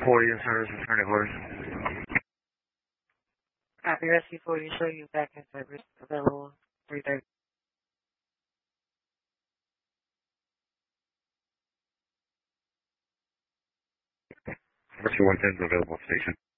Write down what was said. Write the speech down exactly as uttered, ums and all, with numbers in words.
forty in service, returning orders. Copy, Rescue forty, show you back in service, available three thirty. Rescue one ten is available station.